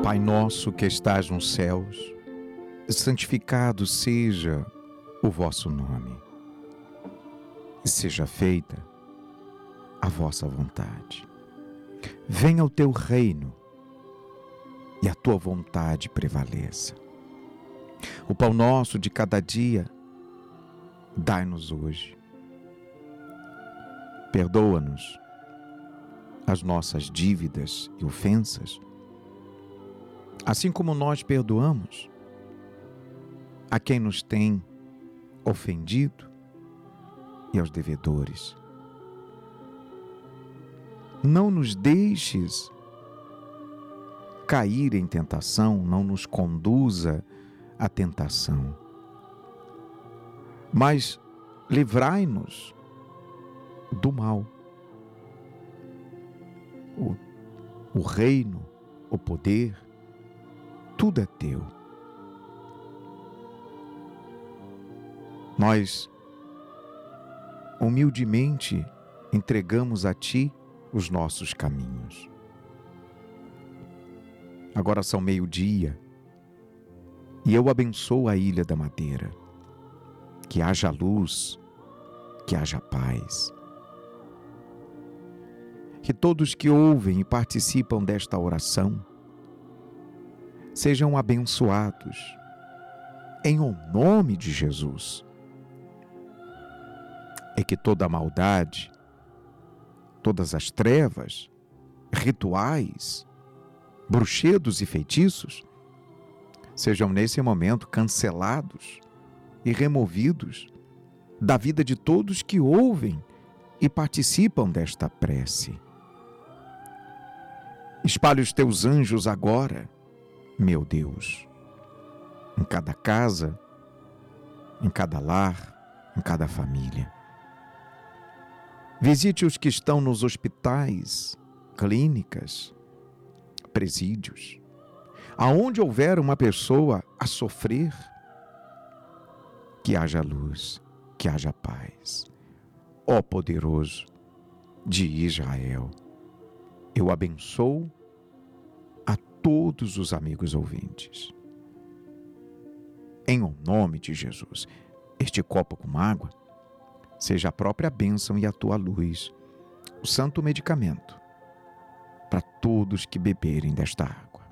Pai nosso que estás nos céus, santificado seja o vosso nome. Seja feita a vossa vontade. Venha o teu reino e a tua vontade prevaleça. O pão nosso de cada dia, dai-nos hoje. Perdoa-nos as nossas dívidas e ofensas, assim como nós perdoamos a quem nos tem ofendido e aos devedores. Não nos deixes cair em tentação, não nos conduza à tentação, mas livrai-nos do mal. O reino, o poder, tudo é teu. Nós, humildemente, entregamos a ti os nossos caminhos. Agora são 12:00 e eu abençoo a Ilha da Madeira. Que haja luz, que haja paz. Que todos que ouvem e participam desta oração sejam abençoados em o nome de Jesus. E que toda a maldade, todas as trevas, rituais, bruxedos e feitiços sejam nesse momento cancelados e removidos da vida de todos que ouvem e participam desta prece. Espalhe os teus anjos agora, meu Deus, em cada casa, em cada lar, em cada família. Visite os que estão nos hospitais, clínicas, presídios, aonde houver uma pessoa a sofrer, que haja luz, que haja paz. Ó poderoso de Israel, eu abençoo a todos os amigos ouvintes. Em o nome de Jesus, este copo com água seja a própria bênção e a tua luz, o santo medicamento para todos que beberem desta água.